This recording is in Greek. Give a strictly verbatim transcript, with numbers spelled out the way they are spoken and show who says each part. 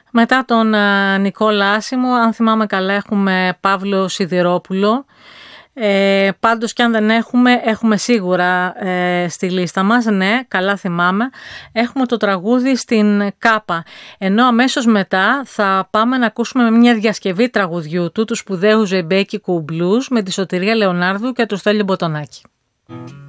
Speaker 1: Μετά τον uh, Νικόλα Άσημο, αν θυμάμαι καλά, έχουμε Παύλο Σιδηρόπουλο. Ε, πάντως και αν δεν έχουμε, έχουμε σίγουρα ε, στη λίστα μας, ναι, καλά θυμάμαι, έχουμε το τραγούδι στην Κάπα, ενώ αμέσως μετά θα πάμε να ακούσουμε μια διασκευή τραγουδιού του, του σπουδαίου ζεϊμπέκικου μπλουζ, με τη Σωτηρία Λεωνάρδου και το Στέλιο Μποτονάκη.